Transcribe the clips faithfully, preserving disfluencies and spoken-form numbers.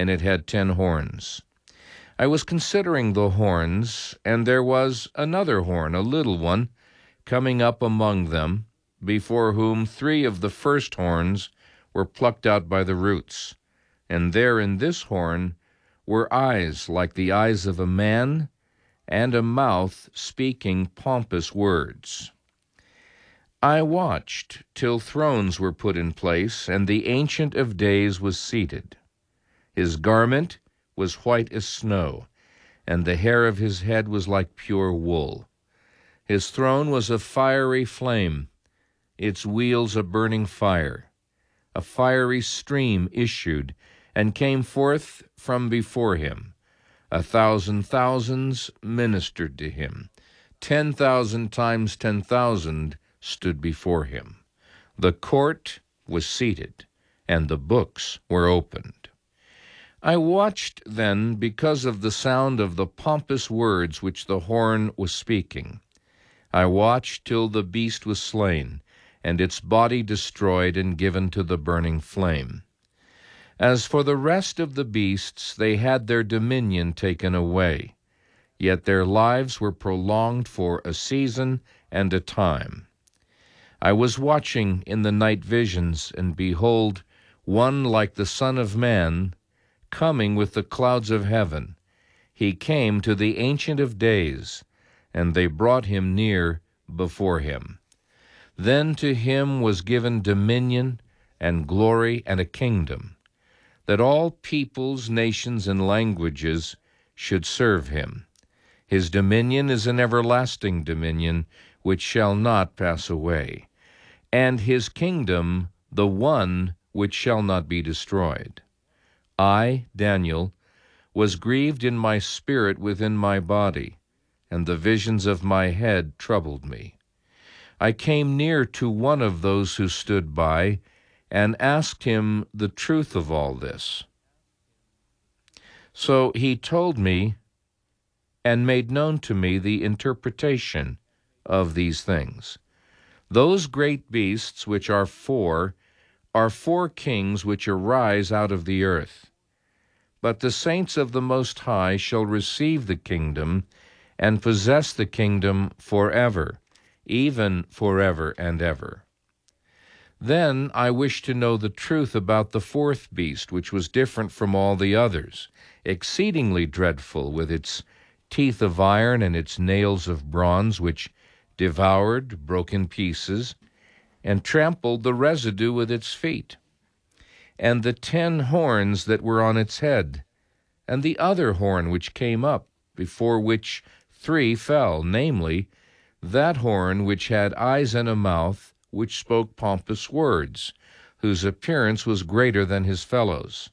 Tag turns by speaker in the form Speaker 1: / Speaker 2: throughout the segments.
Speaker 1: and it had ten horns. I was considering the horns, and there was another horn, a little one, coming up among them, before whom three of the first horns were plucked out by the roots. And there in this horn were eyes like the eyes of a man, and a mouth speaking pompous words. I watched till thrones were put in place, and the Ancient of Days was seated. His garment was white as snow, and the hair of his head was like pure wool. His throne was a fiery flame, its wheels a burning fire. A fiery stream issued and came forth from before him. A thousand thousands ministered to him. Ten thousand times ten thousand stood before him. The court was seated, and the books were opened. I watched then because of the sound of the pompous words which the horn was speaking. I watched till the beast was slain, and its body destroyed and given to the burning flame. As for the rest of the beasts, they had their dominion taken away, yet their lives were prolonged for a season and a time. I was watching in the night visions, and behold, one like the Son of Man, coming with the clouds of heaven. He came to the Ancient of Days, and they brought him near before him. Then to him was given dominion and glory and a kingdom, that all peoples, nations, and languages should serve him. His dominion is an everlasting dominion which shall not pass away, and his kingdom the one which shall not be destroyed. I, Daniel, was grieved in my spirit within my body, and the visions of my head troubled me. I came near to one of those who stood by, and asked him the truth of all this. So he told me and made known to me the interpretation of these things. Those great beasts which are four are four kings which arise out of the earth. But the saints of the Most High shall receive the kingdom and possess the kingdom forever, even forever and ever. Then I wished to know the truth about the fourth beast, which was different from all the others, exceedingly dreadful, with its teeth of iron and its nails of bronze, which devoured, broke in pieces, and trampled the residue with its feet, and the ten horns that were on its head, and the other horn which came up, before which three fell, namely, that horn which had eyes and a mouth, which spoke pompous words, whose appearance was greater than his fellows.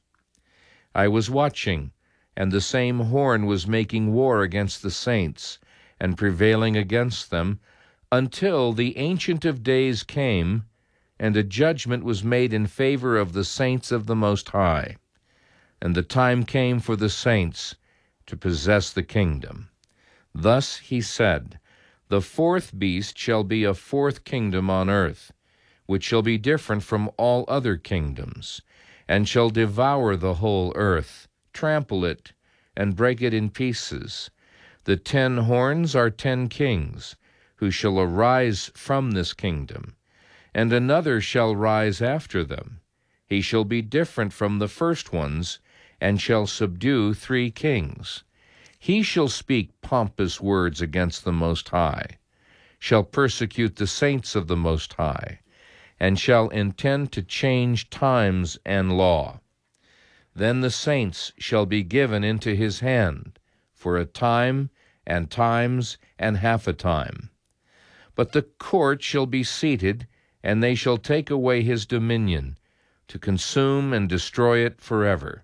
Speaker 1: I was watching, and the same horn was making war against the saints, and prevailing against them, until the Ancient of Days came, and a judgment was made in favor of the saints of the Most High. And the time came for the saints to possess the kingdom. Thus he said, The fourth beast shall be a fourth kingdom on earth, which shall be different from all other kingdoms, and shall devour the whole earth, trample it, and break it in pieces. The ten horns are ten kings, who shall arise from this kingdom, and another shall rise after them. He shall be different from the first ones, and shall subdue three kings. He shall speak pompous words against the Most High, shall persecute the saints of the Most High, and shall intend to change times and law. Then the saints shall be given into his hand for a time, and times, and half a time. But the court shall be seated, and they shall take away his dominion, to consume and destroy it forever.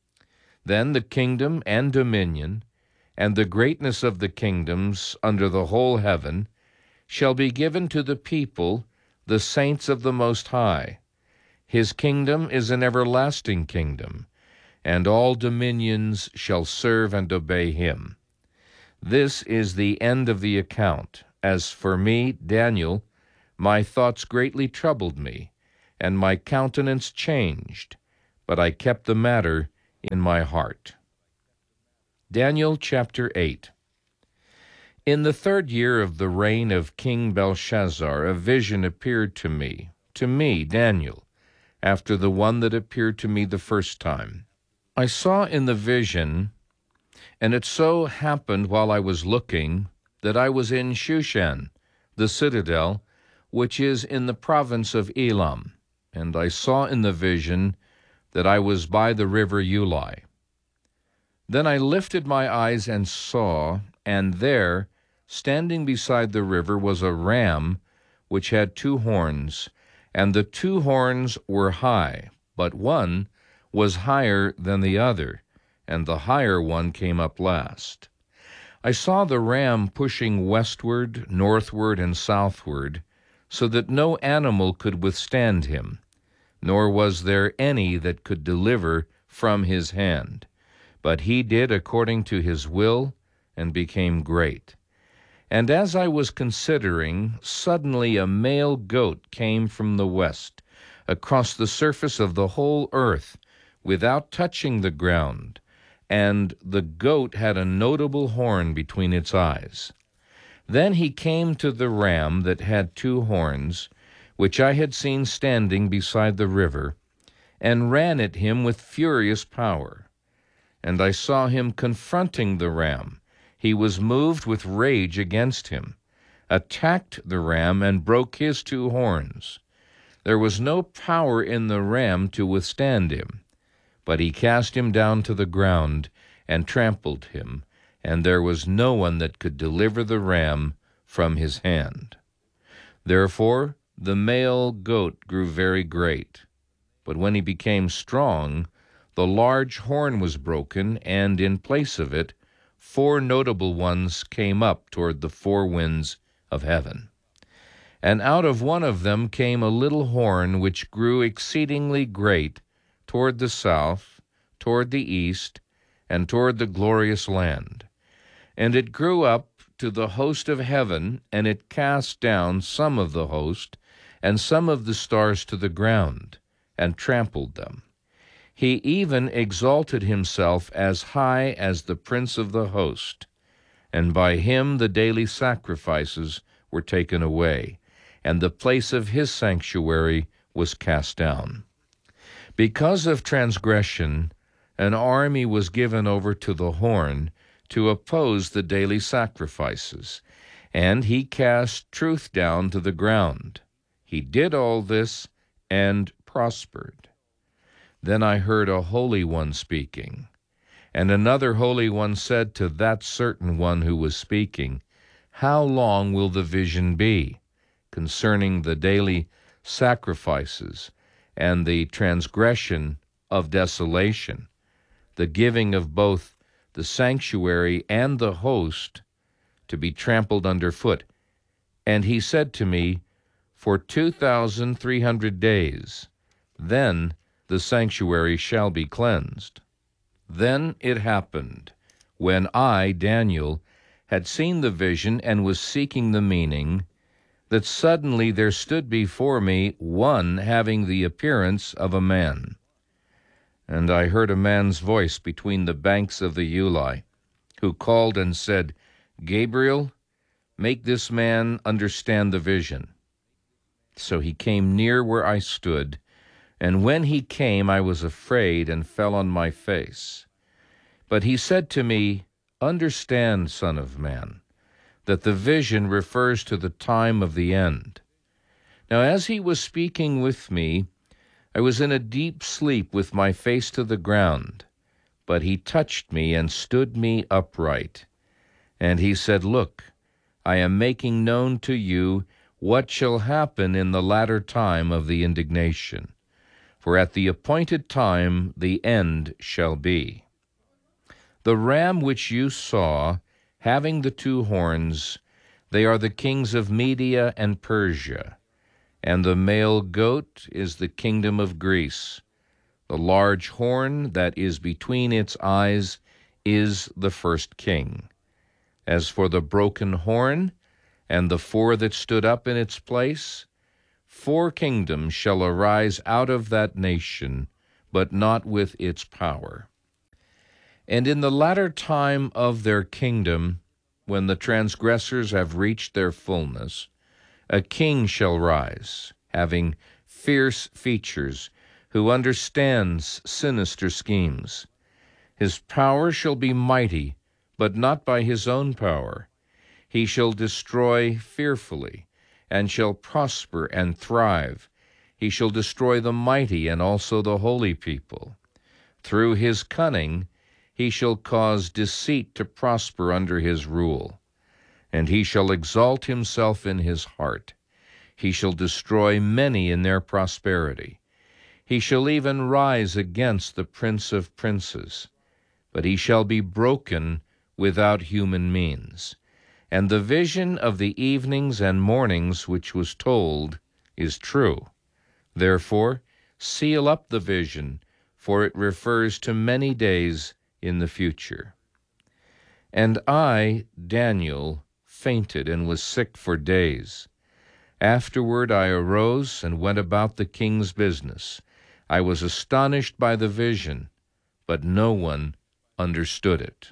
Speaker 1: Then the kingdom and dominion, and the greatness of the kingdoms under the whole heaven, shall be given to the people, the saints of the Most High. His kingdom is an everlasting kingdom, and all dominions shall serve and obey him. This is the end of the account. As for me, Daniel, my thoughts greatly troubled me, and my countenance changed, but I kept the matter in my heart. Daniel chapter eight. In the third year of the reign of King Belshazzar, a vision appeared to me, to me, Daniel, after the one that appeared to me the first time. I saw in the vision, and it so happened while I was looking, that I was in Shushan, the citadel, which is in the province of Elam, and I saw in the vision that I was by the river Ulai. Then I lifted my eyes and saw, and there, standing beside the river, was a ram which had two horns, and the two horns were high, but one was higher than the other, and the higher one came up last. I saw the ram pushing westward, northward, and southward, so that no animal could withstand him, nor was there any that could deliver from his hand. But he did according to his will, and became great. And as I was considering, suddenly a male goat came from the west, across the surface of the whole earth, without touching the ground, and the goat had a notable horn between its eyes. Then he came to the ram that had two horns, which I had seen standing beside the river, and ran at him with furious power. And I saw him confronting the ram. He was moved with rage against him, attacked the ram, and broke his two horns. There was no power in the ram to withstand him, but he cast him down to the ground and trampled him, and there was no one that could deliver the ram from his hand. Therefore the male goat grew very great, but when he became strong, the large horn was broken, and in place of it, four notable ones came up toward the four winds of heaven. And out of one of them came a little horn which grew exceedingly great toward the south, toward the east, and toward the glorious land. And it grew up to the host of heaven, and it cast down some of the host, and some of the stars to the ground, and trampled them. He even exalted himself as high as the prince of the host, and by him the daily sacrifices were taken away, and the place of his sanctuary was cast down. Because of transgression, an army was given over to the horn to oppose the daily sacrifices, and he cast truth down to the ground. He did all this and prospered. Then I heard a holy one speaking, and another holy one said to that certain one who was speaking, "How long will the vision be concerning the daily sacrifices and the transgression of desolation, the giving of both the sanctuary and the host to be trampled underfoot?" And he said to me, "For two thousand three hundred days, then the sanctuary shall be cleansed." Then it happened, when I, Daniel, had seen the vision and was seeking the meaning, that suddenly there stood before me one having the appearance of a man. And I heard a man's voice between the banks of the Ulai, who called and said, "Gabriel, make this man understand the vision." So he came near where I stood, and when he came, I was afraid and fell on my face. But he said to me, "Understand, Son of Man, that the vision refers to the time of the end." Now as he was speaking with me, I was in a deep sleep with my face to the ground. But he touched me and stood me upright. And he said, "Look, I am making known to you what shall happen in the latter time of the indignation. For at the appointed time the end shall be. The ram which you saw, having the two horns, they are the kings of Media and Persia, and the male goat is the kingdom of Greece. The large horn that is between its eyes is the first king. As for the broken horn, and the four that stood up in its place, four kingdoms shall arise out of that nation, but not with its power. And in the latter time of their kingdom, when the transgressors have reached their fullness, a king shall rise, having fierce features, who understands sinister schemes. His power shall be mighty, but not by his own power. He shall destroy fearfully, and shall prosper and thrive. He shall destroy the mighty and also the holy people. Through his cunning he shall cause deceit to prosper under his rule, and he shall exalt himself in his heart. He shall destroy many in their prosperity. He shall even rise against the Prince of princes, but he shall be broken without human means. And the vision of the evenings and mornings which was told is true. Therefore, seal up the vision, for it refers to many days in the future. And I, Daniel, fainted and was sick for days. Afterward I arose and went about the king's business. I was astonished by the vision, but no one understood it.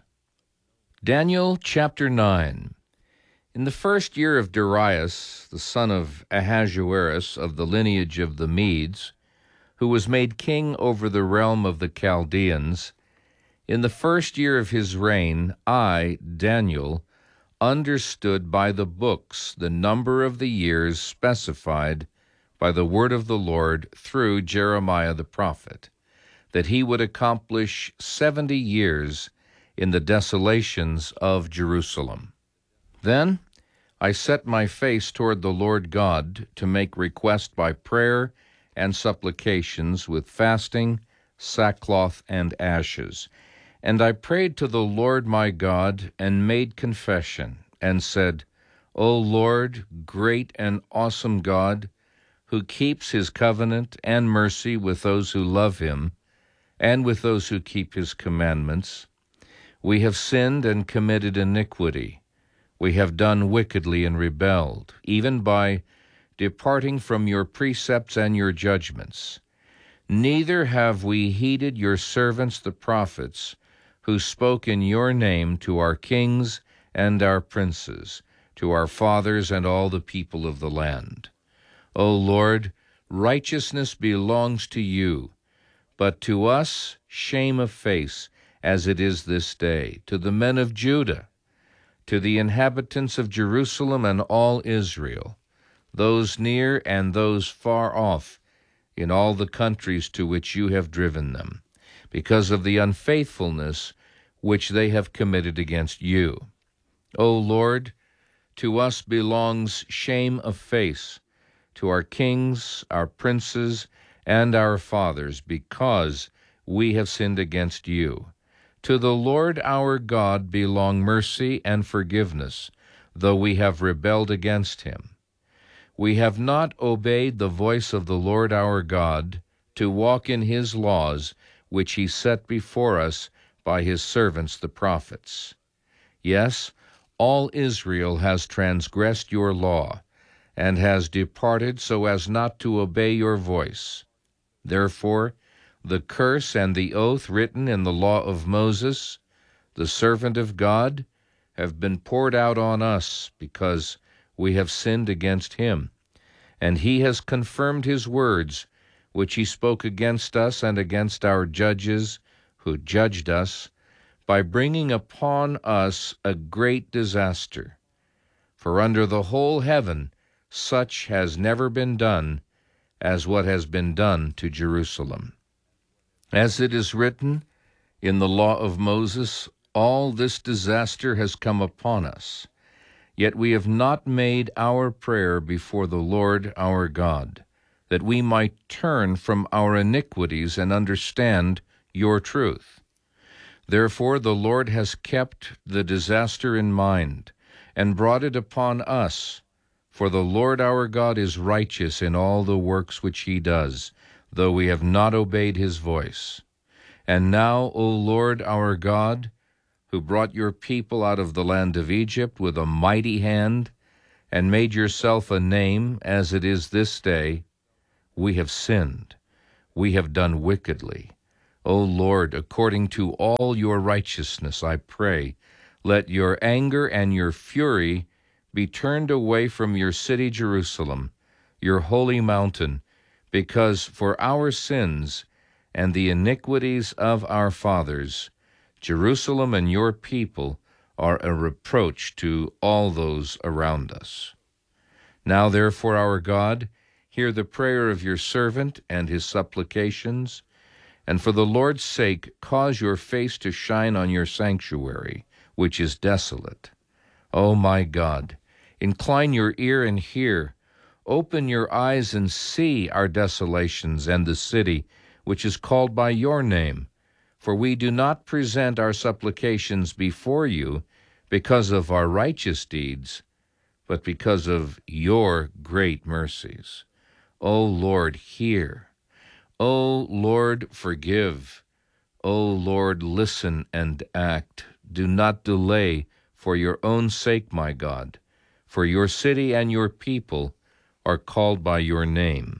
Speaker 1: Daniel chapter nine. In the first year of Darius, the son of Ahasuerus, of the lineage of the Medes, who was made king over the realm of the Chaldeans, in the first year of his reign, I, Daniel, understood by the books the number of the years specified by the word of the Lord through Jeremiah the prophet, that he would accomplish seventy years in the desolations of Jerusalem. Then I set my face toward the Lord God to make request by prayer and supplications with fasting, sackcloth, and ashes. And I prayed to the Lord my God and made confession and said, O Lord, great and awesome God, who keeps his covenant and mercy with those who love him and with those who keep his commandments, we have sinned and committed iniquity. We have done wickedly and rebelled, even by departing from your precepts and your judgments. Neither have we heeded your servants the prophets, who spoke in your name to our kings and our princes, to our fathers and all the people of the land. O Lord, righteousness belongs to you, but to us shame of face, as it is this day, to the men of Judah, to the inhabitants of Jerusalem and all Israel, those near and those far off, in all the countries to which you have driven them, because of the unfaithfulness which they have committed against you. O Lord, to us belongs shame of face, to our kings, our princes, and our fathers, because we have sinned against you. To the Lord our God belong mercy and forgiveness, though we have rebelled against him. We have not obeyed the voice of the Lord our God to walk in his laws, which he set before us by his servants the prophets. Yes, all Israel has transgressed your law, and has departed so as not to obey your voice. Therefore, the curse and the oath written in the law of Moses, the servant of God, have been poured out on us, because we have sinned against him. And he has confirmed his words, which he spoke against us and against our judges, who judged us, by bringing upon us a great disaster. For under the whole heaven such has never been done as what has been done to Jerusalem. As it is written in the law of Moses, all this disaster has come upon us, yet we have not made our prayer before the Lord our God, that we might turn from our iniquities and understand your truth. Therefore the Lord has kept the disaster in mind and brought it upon us, for the Lord our God is righteous in all the works which he does, though we have not obeyed his voice. And now, O Lord our God, who brought your people out of the land of Egypt with a mighty hand, and made yourself a name, as it is this day, we have sinned, we have done wickedly. O Lord, according to all your righteousness, I pray, let your anger and your fury be turned away from your city Jerusalem, your holy mountain, because for our sins and the iniquities of our fathers, Jerusalem and your people are a reproach to all those around us. Now, therefore, our God, hear the prayer of your servant and his supplications, and for the Lord's sake cause your face to shine on your sanctuary, which is desolate. O my God, incline your ear and hear. Open your eyes and see our desolations and the city which is called by your name. For we do not present our supplications before you because of our righteous deeds, but because of your great mercies. O Lord, hear. O Lord, forgive. O Lord, listen and act. Do not delay for your own sake, my God, for your city and your people are called by your name.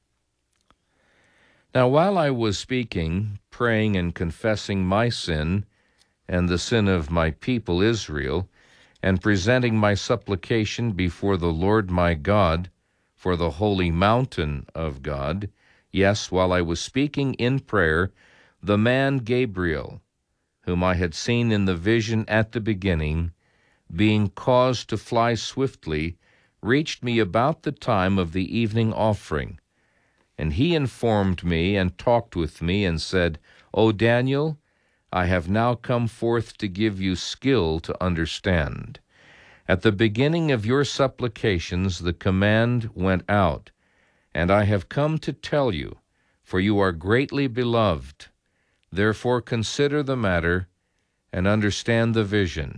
Speaker 1: Now, while I was speaking, praying, and confessing my sin and the sin of my people Israel, and presenting my supplication before the Lord my God for the holy mountain of God, yes, while I was speaking in prayer, the man Gabriel, whom I had seen in the vision at the beginning, being caused to fly swiftly, reached me about the time of the evening offering. And he informed me and talked with me and said, O Daniel, I have now come forth to give you skill to understand. At the beginning of your supplications the command went out, and I have come to tell you, for you are greatly beloved. Therefore consider the matter and understand the vision.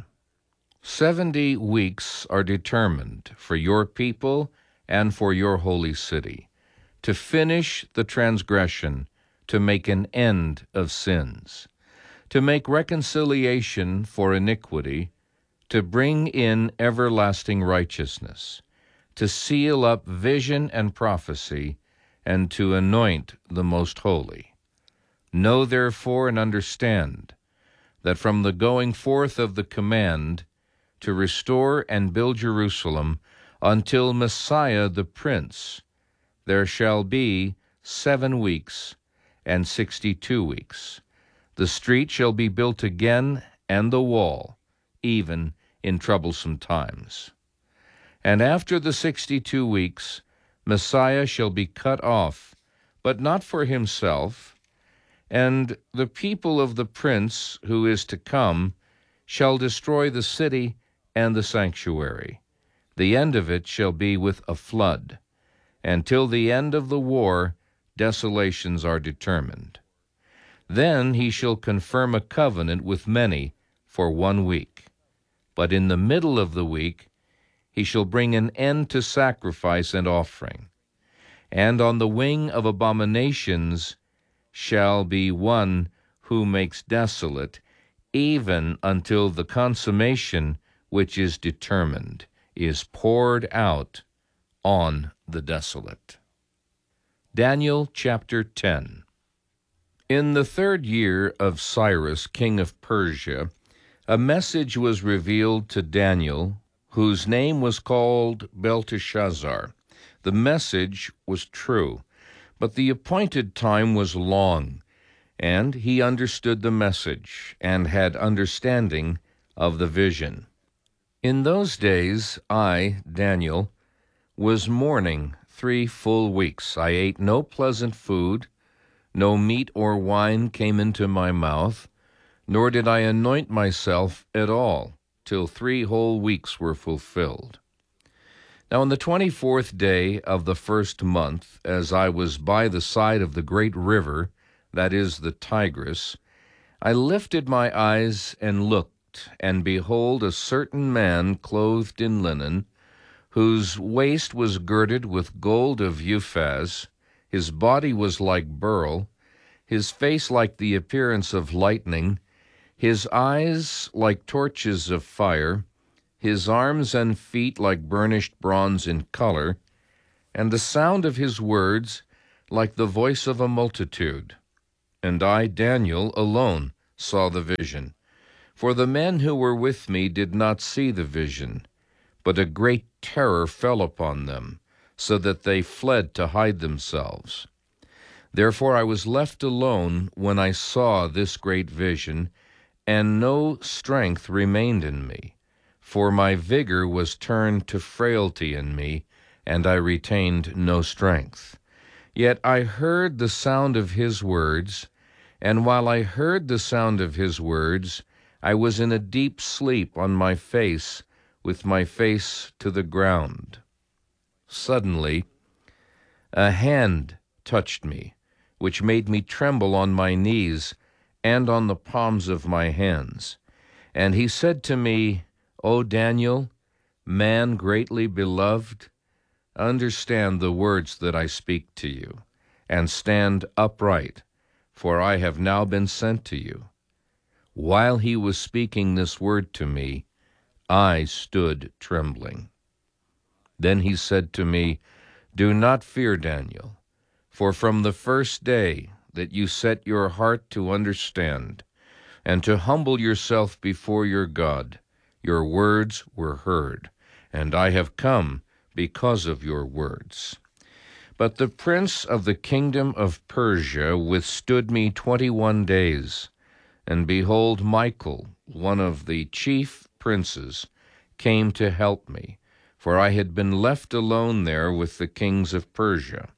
Speaker 1: Seventy weeks are determined for your people and for your holy city, to finish the transgression, to make an end of sins, to make reconciliation for iniquity, to bring in everlasting righteousness, to seal up vision and prophecy, and to anoint the most holy. Know therefore and understand that from the going forth of the command to restore and build Jerusalem until Messiah the Prince, there shall be seven weeks and sixty-two weeks. The street shall be built again, and the wall, even in troublesome times. And after the sixty-two weeks, Messiah shall be cut off, but not for himself, and the people of the prince who is to come shall destroy the city and the sanctuary. The end of it shall be with a flood. Until the end of the war, desolations are determined. Then he shall confirm a covenant with many for one week. But in the middle of the week he shall bring an end to sacrifice and offering. And on the wing of abominations shall be one who makes desolate, even until the consummation which is determined is poured out on the desolate. Daniel chapter ten. In the third year of Cyrus, king of Persia, a message was revealed to Daniel, whose name was called Belteshazzar. The message was true, but the appointed time was long, and he understood the message and had understanding of the vision. In those days I, Daniel, was mourning three full weeks. I ate no pleasant food, no meat or wine came into my mouth, nor did I anoint myself at all, till three whole weeks were fulfilled. Now on the twenty-fourth day of the first month, as I was by the side of the great river, that is the Tigris, I lifted my eyes and looked, and behold, a certain man clothed in linen, whose waist was girded with gold of Uphaz, his body was like beryl, his face like the appearance of lightning, his eyes like torches of fire, his arms and feet like burnished bronze in color, and the sound of his words like the voice of a multitude. and I, Daniel, alone saw the vision. For the men who were with me did not see the vision, but a great terror fell upon them, so that they fled to hide themselves. Therefore I was left alone when I saw this great vision, and no strength remained in me, for my vigor was turned to frailty in me, and I retained no strength. Yet I heard the sound of his words, and while I heard the sound of his words, I was in a deep sleep on my face, with my face to the ground. Suddenly, a hand touched me, which made me tremble on my knees and on the palms of my hands. And he said to me, O Daniel, man greatly beloved, understand the words that I speak to you, and stand upright, for I have now been sent to you. While he was speaking this word to me, I stood trembling. Then he said to me, Do not fear, Daniel, for from the first day that you set your heart to understand and to humble yourself before your God, your words were heard, and I have come because of your words. But the prince of the kingdom of Persia withstood me twenty-one days, and behold, Michael, one of the chief princes, came to help me, for I had been left alone there with the kings of Persia.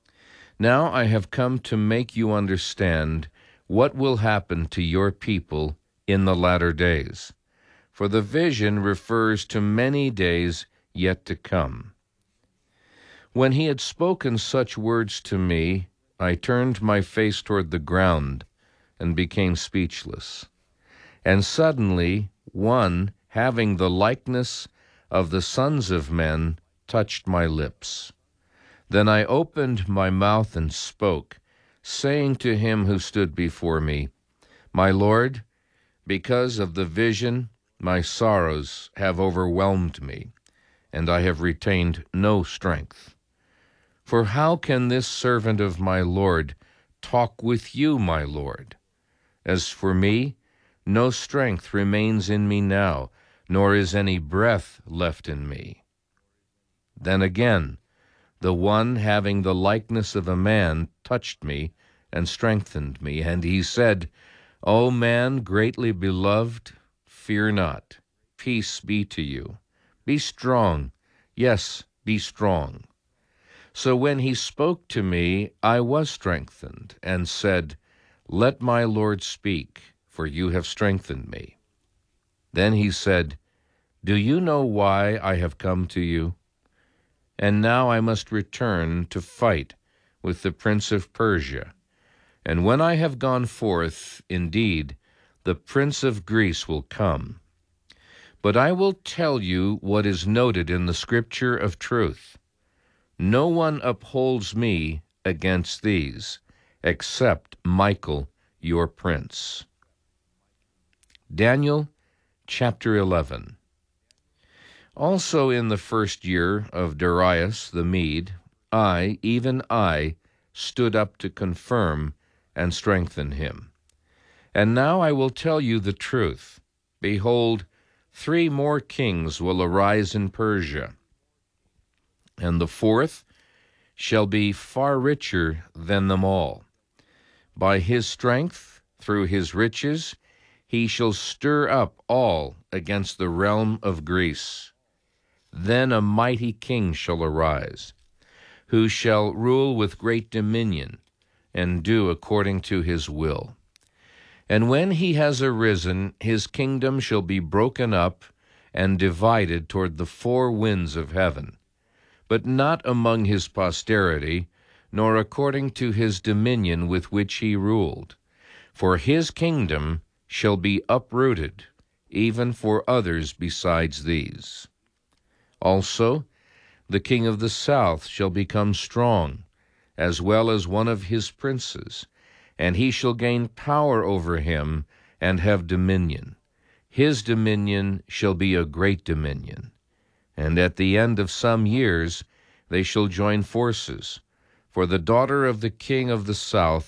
Speaker 1: Now I have come to make you understand what will happen to your people in the latter days, for the vision refers to many days yet to come. When he had spoken such words to me, I turned my face toward the ground and became speechless. And suddenly one, having the likeness of the sons of men, touched my lips. Then I opened my mouth and spoke, saying to him who stood before me, My Lord, because of the vision, my sorrows have overwhelmed me, and I have retained no strength. For how can this servant of my Lord talk with you, my Lord? As for me, no strength remains in me now, nor is any breath left in me. Then again, the one having the likeness of a man touched me and strengthened me, and he said, O man greatly beloved, fear not. Peace be to you. Be strong. Yes, be strong. So when he spoke to me, I was strengthened, and said, Let my Lord speak, for you have strengthened me. Then he said, Do you know why I have come to you? And now I must return to fight with the prince of Persia. And when I have gone forth, indeed, the prince of Greece will come. But I will tell you what is noted in the scripture of truth. No one upholds me against these, except Michael, your prince. Daniel chapter eleven. Also in the first year of Darius the Mede, I, even I, stood up to confirm and strengthen him. And now I will tell you the truth. Behold, three more kings will arise in Persia, and the fourth shall be far richer than them all. By his strength, through his riches, he shall stir up all against the realm of Greece. Then a mighty king shall arise, who shall rule with great dominion, and do according to his will. And when he has arisen, his kingdom shall be broken up and divided toward the four winds of heaven, but not among his posterity, nor according to his dominion with which he ruled. For his kingdom shall be uprooted, even for others besides these. Also, the king of the south shall become strong, as well as one of his princes, and he shall gain power over him and have dominion. His dominion shall be a great dominion. And at the end of some years they shall join forces, for the daughter of the king of the south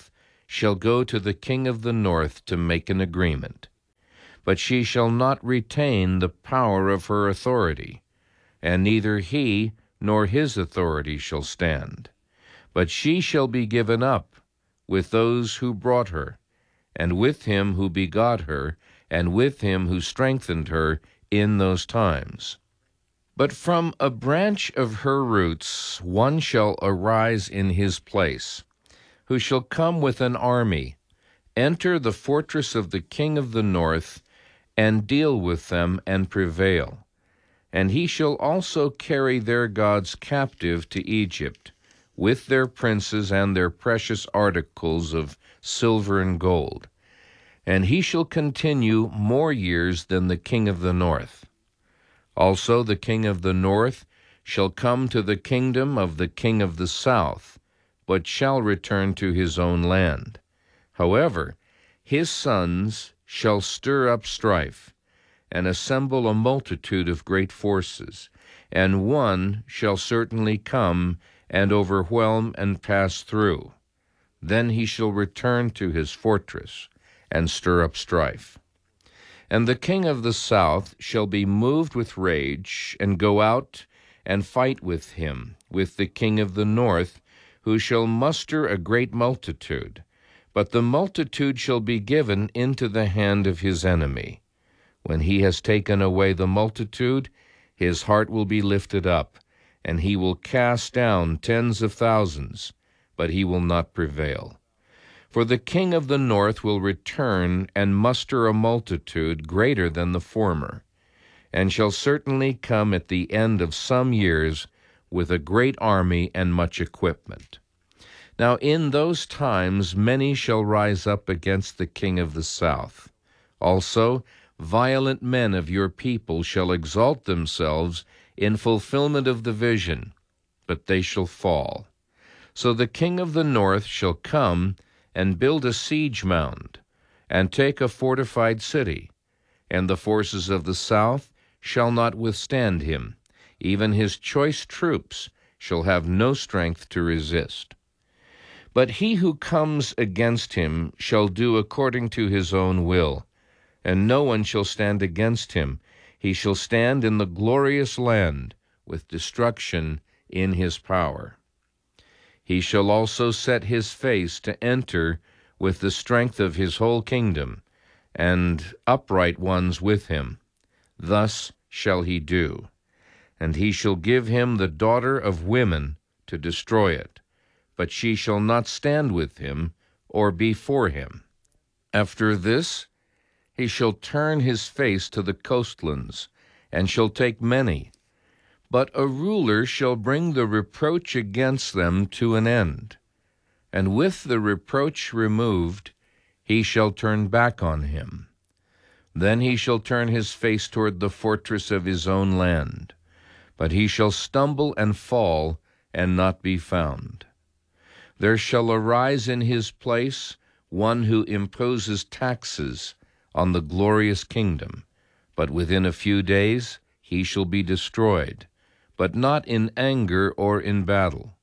Speaker 1: shall go to the king of the north to make an agreement. But she shall not retain the power of her authority, and neither he nor his authority shall stand. But she shall be given up with those who brought her, and with him who begot her, and with him who strengthened her in those times. But from a branch of her roots one shall arise in his place, who shall come with an army, enter the fortress of the king of the north, and deal with them and prevail. And he shall also carry their gods captive to Egypt, with their princes and their precious articles of silver and gold. And he shall continue more years than the king of the north. Also the king of the north shall come to the kingdom of the king of the south, but shall return to his own land. However, his sons shall stir up strife, and assemble a multitude of great forces, and one shall certainly come and overwhelm and pass through. Then he shall return to his fortress, and stir up strife. And the king of the south shall be moved with rage, and go out and fight with him, with the king of the north, who shall muster a great multitude. But the multitude shall be given into the hand of his enemy. When he has taken away the multitude, his heart will be lifted up, and he will cast down tens of thousands, but he will not prevail. For the king of the north will return and muster a multitude greater than the former, and shall certainly come at the end of some years with a great army and much equipment. Now in those times many shall rise up against the king of the south. Also violent men of your people shall exalt themselves in fulfillment of the vision, but they shall fall. So the king of the north shall come and build a siege mound, and take a fortified city, and the forces of the south shall not withstand him. Even his choice troops shall have no strength to resist. But he who comes against him shall do according to his own will, and no one shall stand against him. He shall stand in the glorious land, with destruction in his power. He shall also set his face to enter with the strength of his whole kingdom, and upright ones with him. Thus shall he do. And he shall give him the daughter of women to destroy it, but she shall not stand with him or be for him. After this he shall turn his face to the coastlands, and shall take many. But a ruler shall bring the reproach against them to an end, and with the reproach removed, he shall turn back on him. Then he shall turn his face toward the fortress of his own land, but he shall stumble and fall and not be found. There shall arise in his place one who imposes taxes on the glorious kingdom, but within a few days he shall be destroyed, but not in anger or in battle.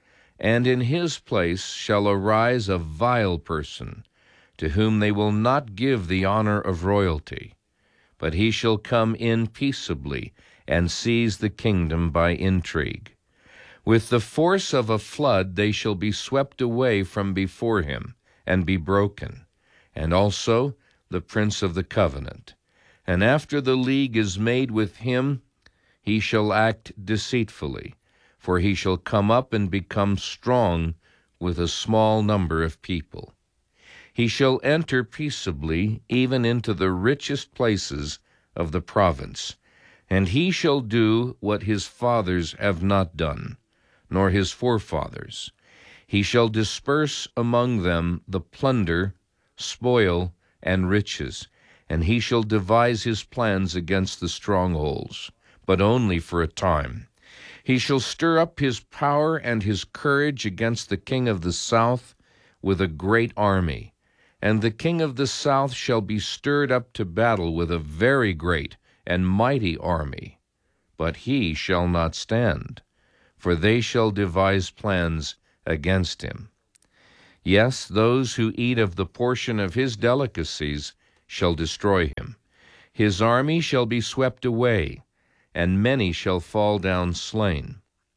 Speaker 1: And in his place shall arise a vile person, to whom they will not give the honor of royalty, but he shall come in peaceably and seize the kingdom by intrigue. With the force of a flood they shall be swept away from before him, and be broken, and also the prince of the covenant. And after the league is made with him, he shall act deceitfully, for he shall come up and become strong with a small number of people. He shall enter peaceably even into the richest places of the province, and he shall do what his fathers have not done, nor his forefathers. He shall disperse among them the plunder, spoil, and riches, and he shall devise his plans against the strongholds, but only for a time. He shall stir up his power and his courage against the king of the south with a great army, and the king of the south shall be stirred up to battle with a very great and mighty army. But he shall not stand, for they shall devise plans against him. Yes, those who eat of the portion of his delicacies shall destroy him. His army shall be swept away, and many shall fall down slain.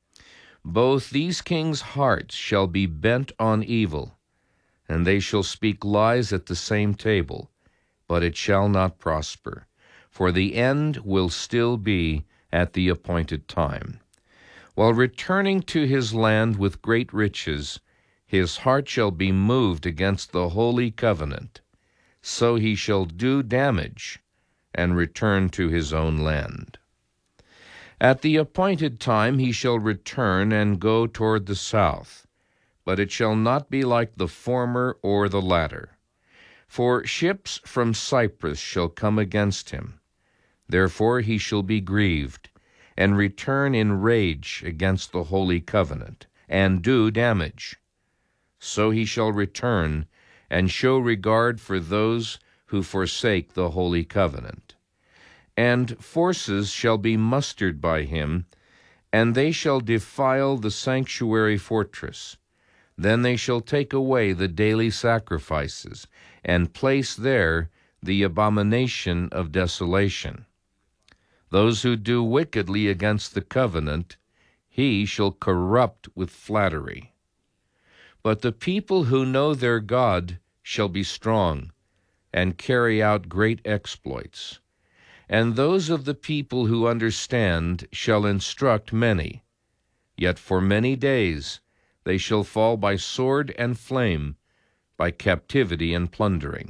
Speaker 1: Both these kings' hearts shall be bent on evil, and they shall speak lies at the same table, but it shall not prosper, for the end will still be at the appointed time. While returning to his land with great riches, his heart shall be moved against the holy covenant. So he shall do damage and return to his own land. At the appointed time he shall return and go toward the south, but it shall not be like the former or the latter. For ships from Cyprus shall come against him. Therefore he shall be grieved, and return in rage against the holy covenant, and do damage. So he shall return, and show regard for those who forsake the holy covenant. And forces shall be mustered by him, and they shall defile the sanctuary fortress. Then they shall take away the daily sacrifices, and place there the abomination of desolation. Those who do wickedly against the covenant, he shall corrupt with flattery. But the people who know their God shall be strong, and carry out great exploits. And those of the people who understand shall instruct many. Yet for many days they shall fall by sword and flame, by captivity and plundering.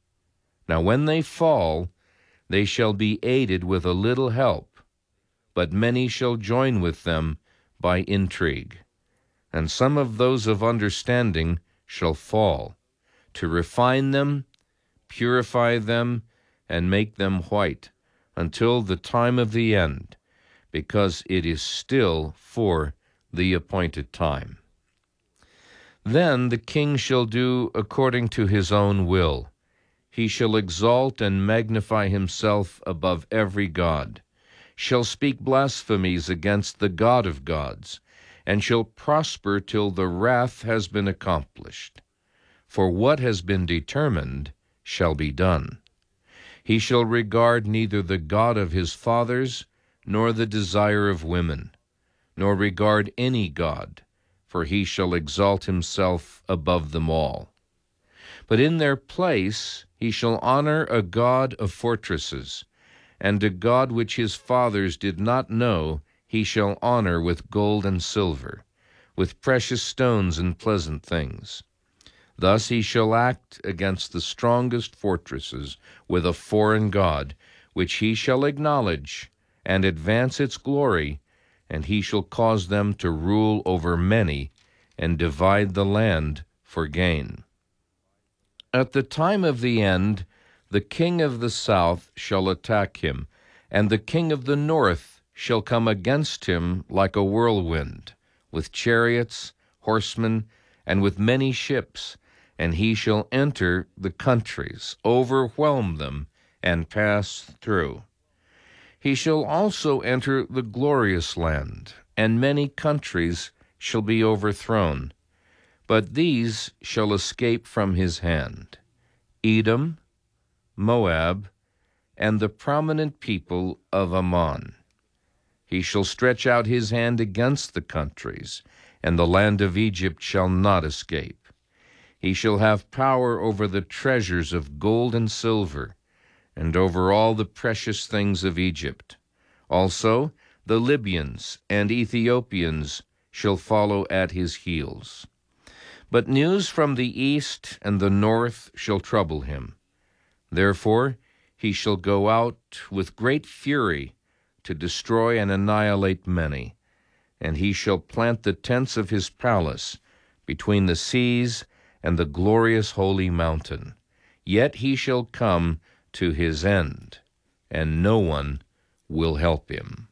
Speaker 1: Now when they fall, they shall be aided with a little help, but many shall join with them by intrigue. And some of those of understanding shall fall, to refine them, purify them, and make them white, until the time of the end, because it is still for the appointed time. Then the king shall do according to his own will. He shall exalt and magnify himself above every god, shall speak blasphemies against the God of gods, and shall prosper till the wrath has been accomplished. For what has been determined shall be done. He shall regard neither the God of his fathers, nor the desire of women, nor regard any god, for he shall exalt himself above them all. But in their place he shall honor a god of fortresses, and a god which his fathers did not know he shall honor with gold and silver, with precious stones and pleasant things. Thus he shall act against the strongest fortresses with a foreign god, which he shall acknowledge, and advance its glory, and he shall cause them to rule over many, and divide the land for gain. At the time of the end, the king of the south shall attack him, and the king of the north shall come against him like a whirlwind, with chariots, horsemen, and with many ships, and he shall enter the countries, overwhelm them, and pass through. He shall also enter the glorious land, and many countries shall be overthrown. But these shall escape from his hand: Edom, Moab, and the prominent people of Ammon. He shall stretch out his hand against the countries, and the land of Egypt shall not escape. He shall have power over the treasures of gold and silver, and over all the precious things of Egypt. Also the Libyans and Ethiopians shall follow at his heels. But news from the east and the north shall trouble him. Therefore he shall go out with great fury to destroy and annihilate many, and he shall plant the tents of his palace between the seas and the glorious holy mountain. Yet he shall come to his end, and no one will help him.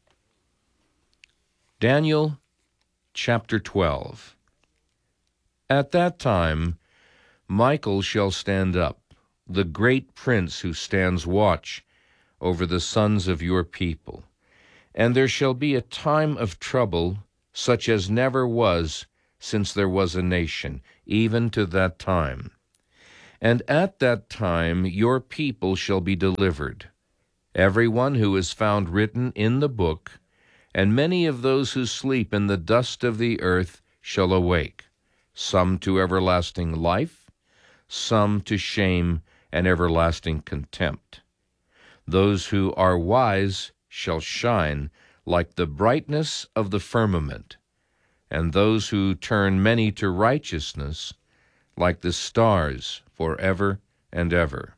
Speaker 1: Daniel chapter twelve. At that time Michael shall stand up, the great prince who stands watch over the sons of your people. And there shall be a time of trouble, such as never was since there was a nation, even to that time. And at that time your people shall be delivered, every one who is found written in the book, and many of those who sleep in the dust of the earth shall awake, some to everlasting life, some to shame and everlasting contempt. Those who are wise shall shine like the brightness of the firmament, and those who turn many to righteousness like the stars forever and ever.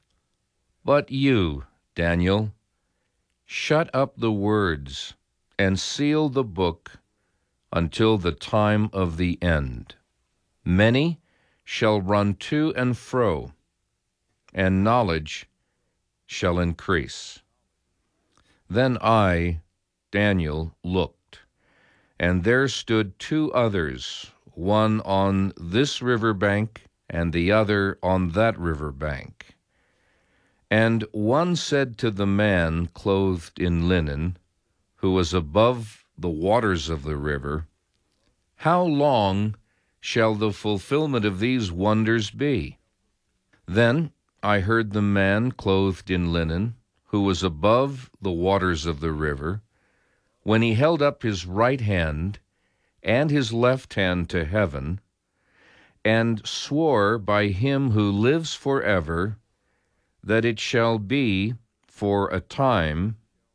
Speaker 1: But you, Daniel, shut up the words and seal the book until the time of the end. Many shall run to and fro, and knowledge shall increase. Then I, Daniel, looked, and there stood two others, one on this river bank and the other on that river bank. And one said to the man clothed in linen, who was above the waters of the river, "How long shall the fulfillment of these wonders be?" Then I heard the man clothed in linen, who was above the waters of the river, when he held up his right hand and his left hand to heaven, and swore by him who lives forever, that it shall be for a time,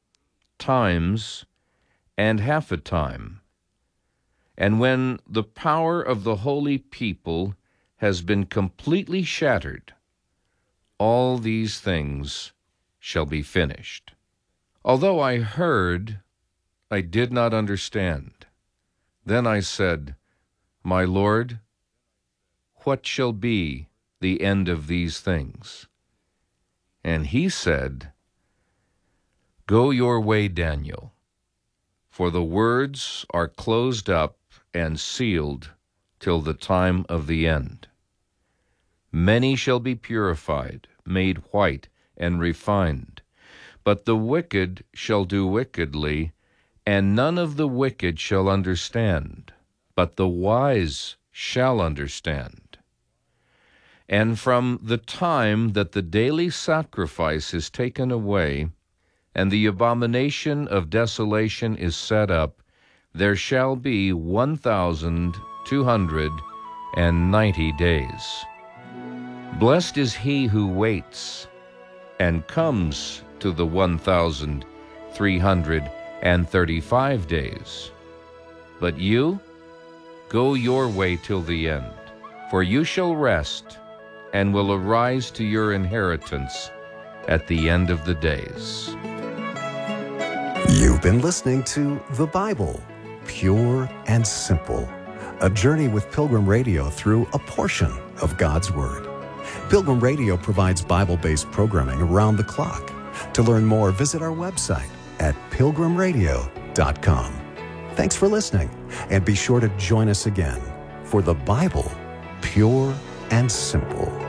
Speaker 1: times, and half a time. And when the power of the holy people has been completely shattered, all these things shall be finished. Although I heard, I did not understand. Then I said, "My Lord, what shall be the end of these things?" And he said, "Go your way, Daniel, for the words are closed up and sealed till the time of the end. Many shall be purified, made white, and refined, but the wicked shall do wickedly, and none of the wicked shall understand, but the wise shall understand. And from the time that the daily sacrifice is taken away, and the abomination of desolation is set up, there shall be one thousand two hundred and ninety days. Blessed is he who waits and comes to the one thousand three hundred and thirty-five days. But you, go your way till the end, for you shall rest and will arise to your inheritance at the end of the days."
Speaker 2: You've been listening to The Bible, Pure and Simple, a journey with Pilgrim Radio through a portion of God's Word. Pilgrim Radio provides Bible-based programming around the clock. To learn more, visit our website at pilgrim radio dot com. Thanks for listening, and be sure to join us again for The Bible, Pure and Simple.